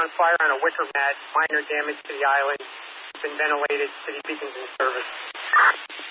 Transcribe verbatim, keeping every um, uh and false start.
on fire on a wicker mat. Minor damage to the island. It's been ventilated. City beacons in service.